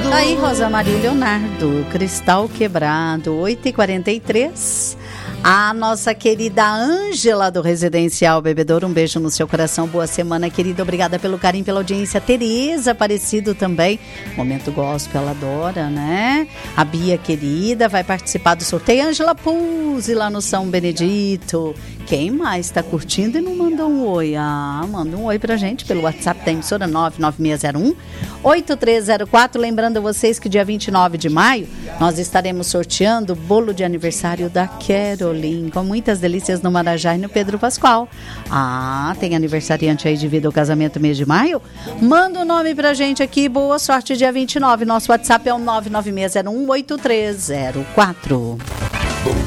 Tá aí, Rosa Maria e Leonardo, Cristal Quebrado, 8h43. A nossa querida Ângela do Residencial Bebedouro, um beijo no seu coração, boa semana, querida, obrigada pelo carinho, pela audiência. Tereza Aparecido também, Momento Gospel, ela adora, né? A Bia querida vai participar do sorteio, Ângela Puzzi lá no São Benedito. Quem mais está curtindo e não mandou um oi? Manda um oi pra gente pelo WhatsApp da emissora 99601-8304. Lembrando a vocês que dia 29 de maio nós estaremos sorteando o bolo de aniversário da Caroline, com muitas delícias no Marajá e no Pedro Pascoal. Tem aniversariante aí devido ao casamento mês de maio? Manda o nome pra gente aqui, boa sorte dia 29. Nosso WhatsApp é o 99601-8304.